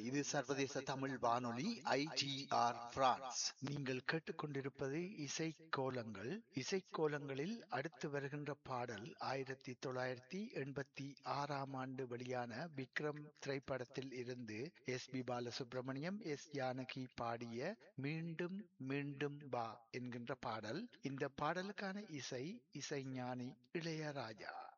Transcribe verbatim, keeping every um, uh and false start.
இது சர்வதேச தமிழ் வானொலி ஐடிஆர் பிரான்ஸ். நீங்கள் கேட்டுக்கொண்டிருப்பது இசைக்கோலங்கள். இசைக்கோலங்களில் அடுத்து வருகின்ற பாடல் ஆயிரத்தி தொள்ளாயிரத்தி எண்பத்தி ஆறாம் ஆண்டு வெளியான விக்ரம் திரைப்படத்தில் இருந்து S B Balasubramaniam, S Janaki பாடிய மீண்டும் மீண்டும் வா என்கின்ற பாடல். இந்த பாடலுக்கான இசை இசைஞானி இளையராஜா.